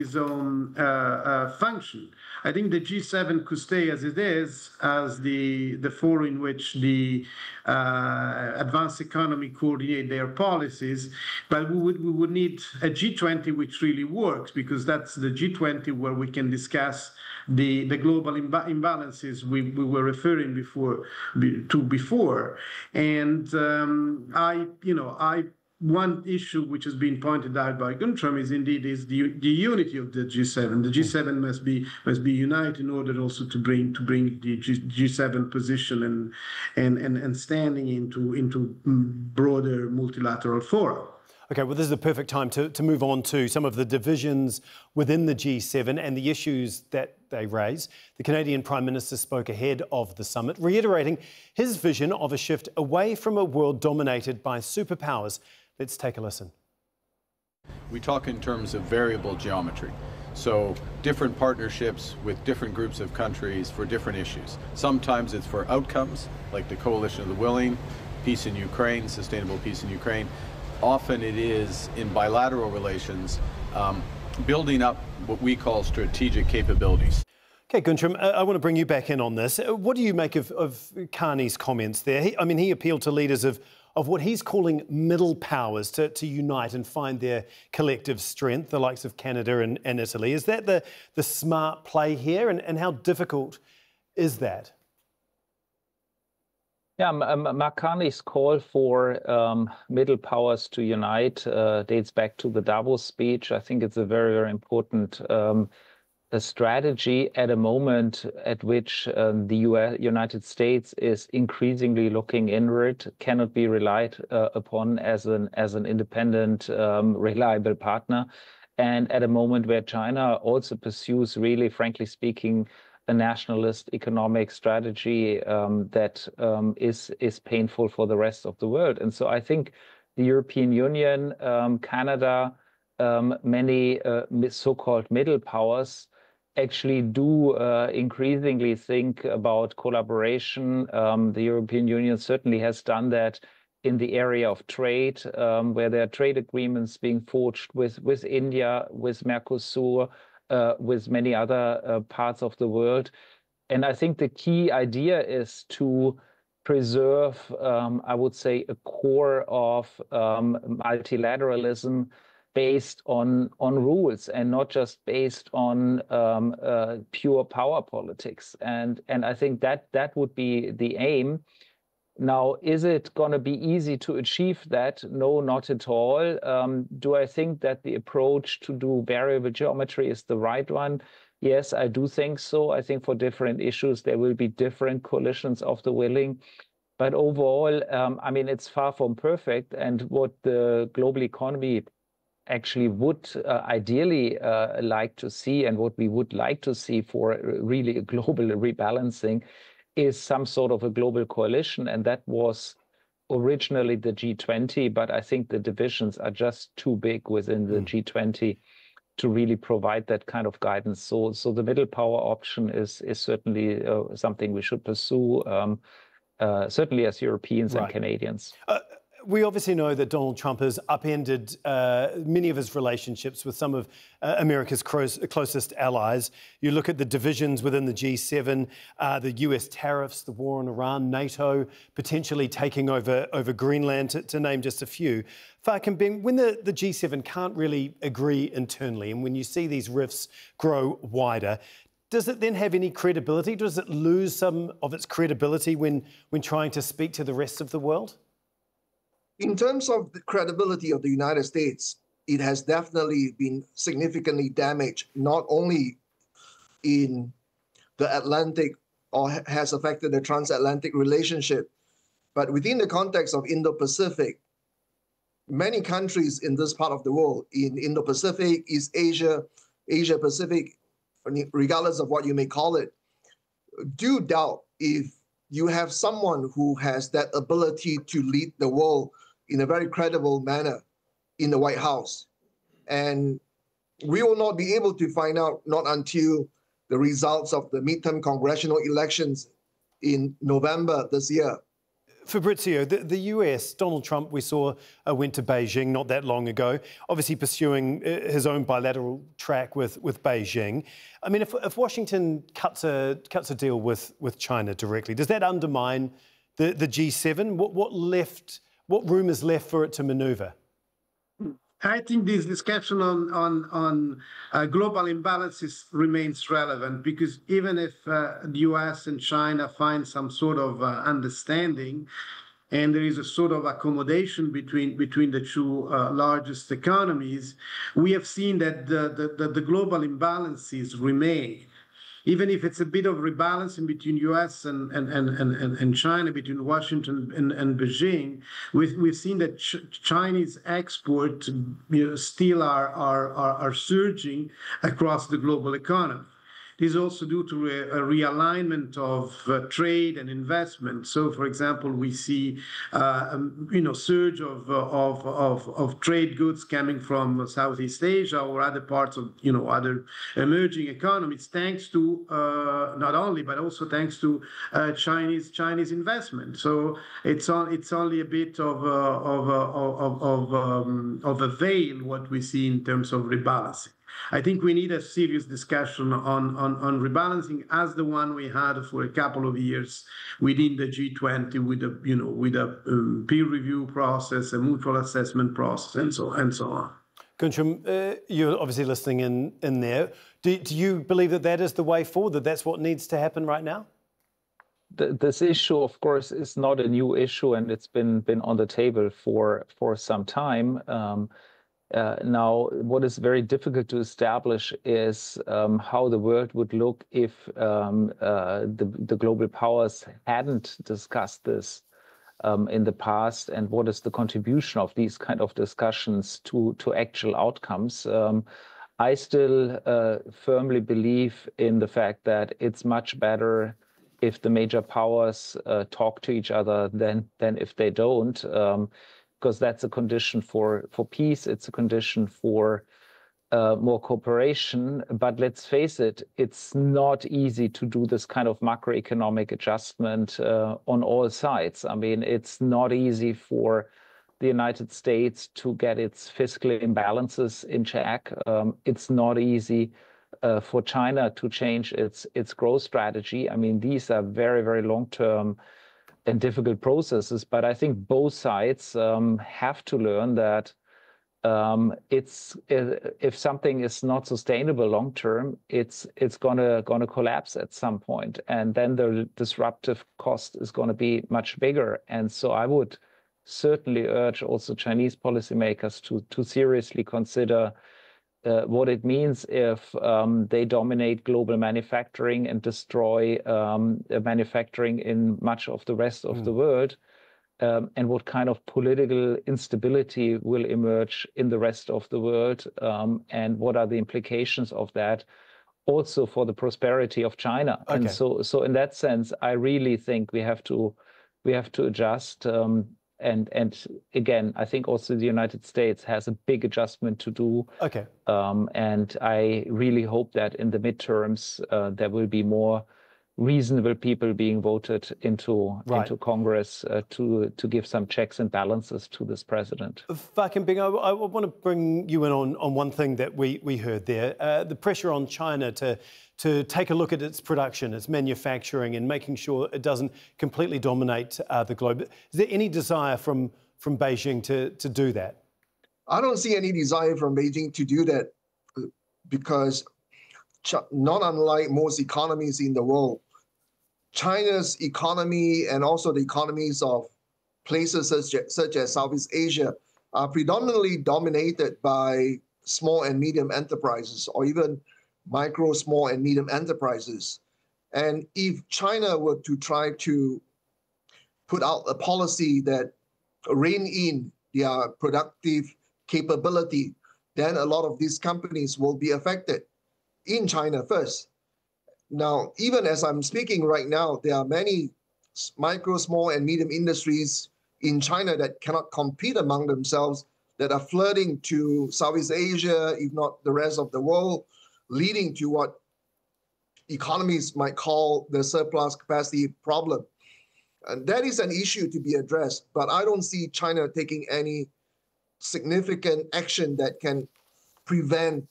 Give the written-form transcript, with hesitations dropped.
its own function. I think the G7 could stay as it is, as the forum in which the advanced economy coordinate their policies, but we would need a G20 which really works, because that's the G20 where we can discuss the global imbalances we were referring to before. And one issue which has been pointed out by Guntram is the unity of the G7. The G7 must be united in order also to bring the G7 position and standing into broader multilateral fora. Okay, well, this is a perfect time to move on to some of the divisions within the G7 and the issues that they raise. The Canadian Prime Minister spoke ahead of the summit, reiterating his vision of a shift away from a world dominated by superpowers. Let's take a listen. We talk in terms of variable geometry. So different partnerships with different groups of countries for different issues. Sometimes it's for outcomes, like the Coalition of the Willing, peace in Ukraine, sustainable peace in Ukraine. Often it is in bilateral relations, building up what we call strategic capabilities. Okay, Guntram, I want to bring you back in on this. What do you make of Carney's comments there? He appealed to leaders of what he's calling middle powers to unite and find their collective strength, the likes of Canada and Italy. Is that the smart play here, and how difficult is that? Yeah, Mark Carney's call for middle powers to unite dates back to the Davos speech. I think it's a very, very important strategy at a moment at which the United States is increasingly looking inward, cannot be relied upon as an independent, reliable partner, and at a moment where China also pursues, really, frankly speaking, a nationalist economic strategy that is painful for the rest of the world. And so I think the European Union, Canada, many so-called middle powers actually do increasingly think about collaboration. The European Union certainly has done that in the area of trade, where there are trade agreements being forged with India, with Mercosur, with many other parts of the world. And I think the key idea is to preserve, I would say, a core of multilateralism based on rules and not just based on pure power politics. And I think that would be the aim. Now, is it going to be easy to achieve that? No, not at all. Do I think that the approach to do variable geometry is the right one? Yes, I do think so. I think for different issues, there will be different coalitions of the willing. But overall, it's far from perfect. And what the global economy actually would ideally like to see, and what we would like to see for really a global rebalancing, is some sort of a global coalition. And that was originally the G20, but I think the divisions are just too big within the G20 to really provide that kind of guidance. So the middle power option is certainly something we should pursue, certainly as Europeans and Canadians. We obviously know that Donald Trump has upended many of his relationships with some of America's closest allies. You look at the divisions within the G7, the US tariffs, the war on Iran, NATO potentially taking over Greenland, to name just a few. Farkan Beng, when the G7 can't really agree internally, and when you see these rifts grow wider, does it then have any credibility? Does it lose some of its credibility when trying to speak to the rest of the world? In terms of the credibility of the United States, it has definitely been significantly damaged, not only in the Atlantic or has affected the transatlantic relationship, but within the context of Indo-Pacific. Many countries in this part of the world, in Indo-Pacific, East Asia, Asia-Pacific, regardless of what you may call it, do doubt if you have someone who has that ability to lead the world in a very credible manner in the White House. And we will not be able to find out not until the results of the midterm congressional elections in November this year. Fabrizio, the US, Donald Trump, we saw, went to Beijing not that long ago, obviously pursuing his own bilateral track with Beijing. I mean, if Washington cuts a deal with China directly, does that undermine the G7? What room is left for it to manoeuvre? I think this discussion on global imbalances remains relevant, because even if the US and China find some sort of understanding, and there is a sort of accommodation between the two largest economies, we have seen that the global imbalances remain. Even if it's a bit of rebalancing between US and China, between Washington and Beijing, we've seen that Chinese exports still are surging across the global economy. This is also due to a realignment of trade and investment. So, for example, we see surge of trade goods coming from Southeast Asia or other parts of other emerging economies, thanks to not only but also thanks to Chinese investment. So it's only a bit of a veil what we see in terms of rebalancing. I think we need a serious discussion on rebalancing, as the one we had for a couple of years within the G20, with a peer review process, a mutual assessment process, and so on. Guntram, you're obviously listening in there. Do you believe that is the way forward? That's what needs to happen right now? This issue, of course, is not a new issue, and it's been on the table for some time. Now, what is very difficult to establish is how the world would look if the global powers hadn't discussed this in the past, and what is the contribution of these kind of discussions to actual outcomes. I still firmly believe in the fact that it's much better if the major powers talk to each other than if they don't. Because that's a condition for peace, it's a condition for more cooperation. But let's face it, it's not easy to do this kind of macroeconomic adjustment on all sides. I mean, it's not easy for the United States to get its fiscal imbalances in check. It's not easy for China to change its growth strategy. I mean, these are very, very long-term and difficult processes, but I think both sides have to learn that if something is not sustainable long term, it's gonna collapse at some point, and then the disruptive cost is going to be much bigger. And so I would certainly urge also Chinese policymakers to seriously consider what it means if they dominate global manufacturing and destroy manufacturing in much of the rest of the world, and what kind of political instability will emerge in the rest of the world, and what are the implications of that also for the prosperity of China. Okay. And so in that sense, I really think we have to adjust. And again, I think also the United States has a big adjustment to do. Okay. And I really hope that in the midterms, there will be more reasonable people being voted into Congress to give some checks and balances to this president. Wai Kian Ping, I want to bring you in on one thing that we heard there, the pressure on China to take a look at its production, its manufacturing, and making sure it doesn't completely dominate the globe. Is there any desire from Beijing to do that? I don't see any desire from Beijing to do that, because not unlike most economies in the world, China's economy and also the economies of places such as Southeast Asia are predominantly dominated by small and medium enterprises, or even micro, small, and medium enterprises. And if China were to try to put out a policy that rein in their productive capability, then a lot of these companies will be affected in China first. Now, even as I'm speaking right now, there are many micro, small, and medium industries in China that cannot compete among themselves, that are flooding to Southeast Asia, if not the rest of the world, leading to what economists might call the surplus capacity problem. And that is an issue to be addressed, but I don't see China taking any significant action that can prevent